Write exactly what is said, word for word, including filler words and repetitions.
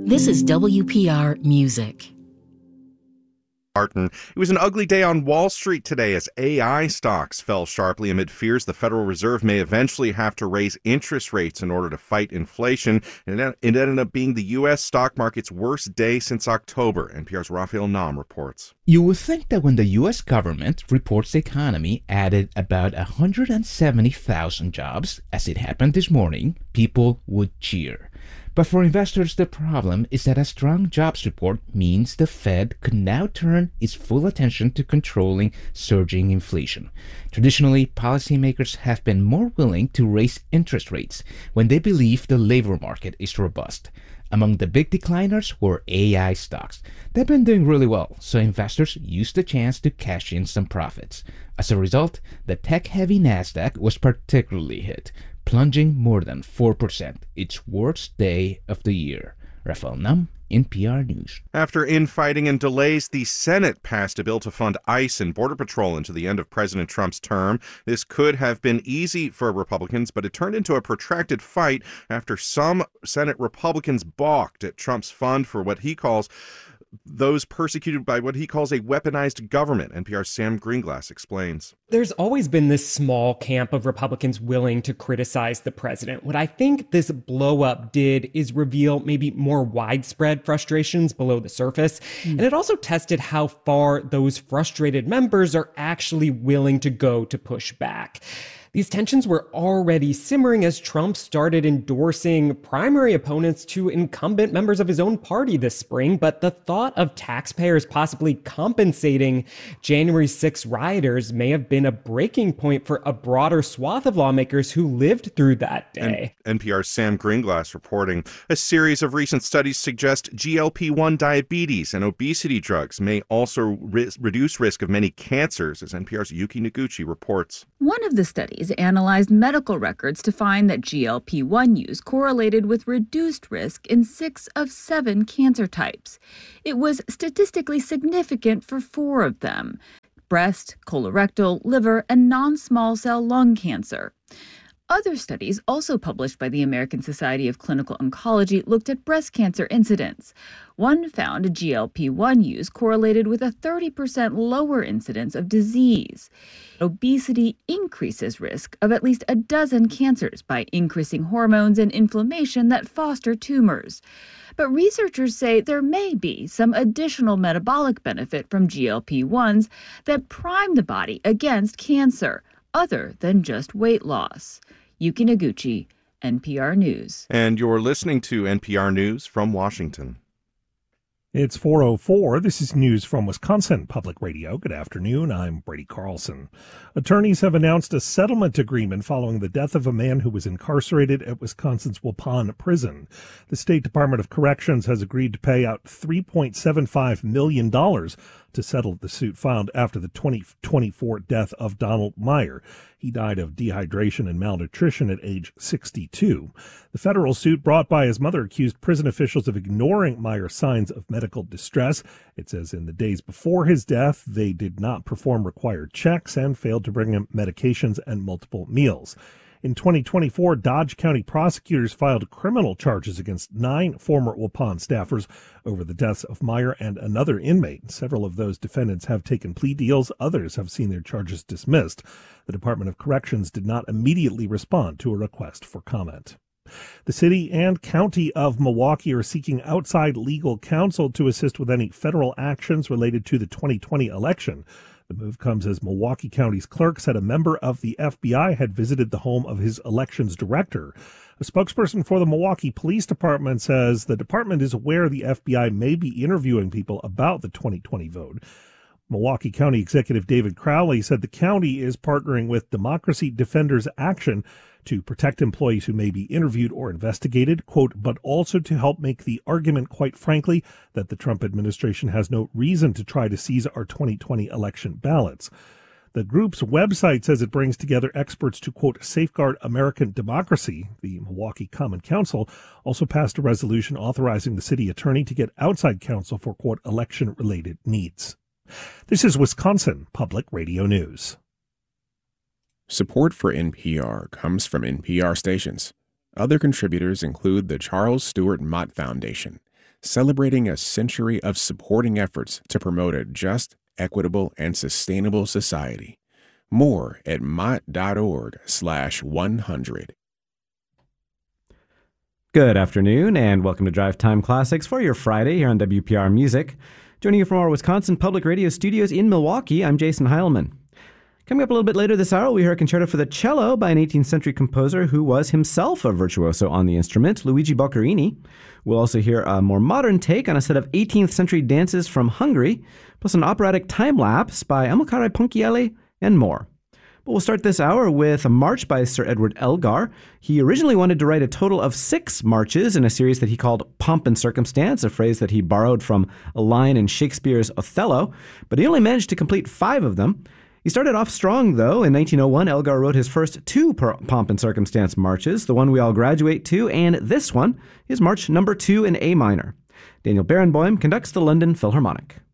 This is W P R Music. Martin. It was an ugly day on Wall Street today as A I stocks fell sharply amid fears the Federal Reserve may eventually have to raise interest rates in order to fight inflation. And it ended up being the U S stock market's worst day since October. N P R's Raphael Nam reports. You would think that when the U S government reports the economy added about one hundred seventy thousand jobs, as it happened this morning, people would cheer. But for investors, the problem is that a strong jobs report means the Fed could now turn its full attention to controlling surging inflation. Traditionally, policymakers have been more willing to raise interest rates when they believe the labor market is robust. Among the big decliners were A I stocks. They've been doing really well, so investors used the chance to cash in some profits. As a result, the tech-heavy Nasdaq was particularly hit, plunging more than four percent, its worst day of the year. Raphael Nam, N P R News. After infighting and delays, the Senate passed a bill to fund ICE and Border Patrol into the end of President Trump's term. This could have been easy for Republicans, but it turned into a protracted fight after some Senate Republicans balked at Trump's fund for what he calls those persecuted by what he calls a weaponized government. N P R's Sam Greenglass explains. There's always been this small camp of Republicans willing to criticize the president. What I think this blow up did is reveal maybe more widespread frustrations below the surface. Mm. And it also tested how far those frustrated members are actually willing to go to push back. These tensions were already simmering as Trump started endorsing primary opponents to incumbent members of his own party this spring, but the thought of taxpayers possibly compensating January sixth rioters may have been a breaking point for a broader swath of lawmakers who lived through that day. N P R's Sam Greenglass reporting. A series of recent studies suggest G L P one diabetes and obesity drugs may also re- reduce risk of many cancers, as N P R's Yuki Noguchi reports. One of the studies analyzed medical records to find that G L P one use correlated with reduced risk in six of seven cancer types. It was statistically significant for four of them: breast, colorectal, liver, and non-small cell lung cancer. Other studies, also published by the American Society of Clinical Oncology, looked at breast cancer incidence. One found G L P one use correlated with a thirty percent lower incidence of disease. Obesity increases risk of at least a dozen cancers by increasing hormones and inflammation that foster tumors. But researchers say there may be some additional metabolic benefit from G L P ones that prime the body against cancer, other than just weight loss. Yuki Noguchi, N P R News. And you're listening to N P R News from Washington. It's four oh four. This is news from Wisconsin Public Radio. Good afternoon. I'm Brady Carlson. Attorneys have announced a settlement agreement following the death of a man who was incarcerated at Wisconsin's Waupun prison. The State Department of Corrections has agreed to pay out three point seven five million dollars to settle the suit filed after the twenty twenty-four death of Donald Meyer. He died of dehydration and malnutrition at age sixty-two. The federal suit brought by his mother accused prison officials of ignoring Meyer's signs of medical distress. It says in the days before his death, they did not perform required checks and failed to bring him medications and multiple meals. In twenty twenty-four, Dodge County prosecutors filed criminal charges against nine former Waupun staffers over the deaths of Meyer and another inmate. Several of those defendants have taken plea deals. Others have seen their charges dismissed. The Department of Corrections did not immediately respond to a request for comment. The city and county of Milwaukee are seeking outside legal counsel to assist with any federal actions related to the twenty twenty election. The move comes as Milwaukee County's clerk said a member of the F B I had visited the home of his elections director. A spokesperson for the Milwaukee Police Department says the department is aware the F B I may be interviewing people about the twenty twenty vote. Milwaukee County Executive David Crowley said the county is partnering with Democracy Defenders Action to protect employees who may be interviewed or investigated, quote, but also to help make the argument, quite frankly, that the Trump administration has no reason to try to seize our twenty twenty election ballots. The group's website says it brings together experts to, quote, safeguard American democracy. The Milwaukee Common Council also passed a resolution authorizing the city attorney to get outside counsel for, quote, election-related needs. This is Wisconsin Public Radio News. Support for N P R comes from N P R stations. Other contributors include the Charles Stewart Mott Foundation, celebrating a century of supporting efforts to promote a just, equitable, and sustainable society. More at mott.org slash 100. Good afternoon, and welcome to Drive Time Classics for your Friday here on W P R Music. Joining you from our Wisconsin Public Radio studios in Milwaukee, I'm Jason Heilman. Coming up a little bit later this hour, we hear a concerto for the cello by an eighteenth century composer who was himself a virtuoso on the instrument, Luigi Boccherini. We'll also hear a more modern take on a set of eighteenth century dances from Hungary, plus an operatic time-lapse by Amilcare Ponchielli, and more. But we'll start this hour with a march by Sir Edward Elgar. He originally wanted to write a total of six marches in a series that he called Pomp and Circumstance, a phrase that he borrowed from a line in Shakespeare's Othello, but he only managed to complete five of them. He started off strong, though. In nineteen oh one, Elgar wrote his first two Pomp and Circumstance marches, the one we all graduate to, and this one is March number two in A minor. Daniel Barenboim conducts the London Philharmonic.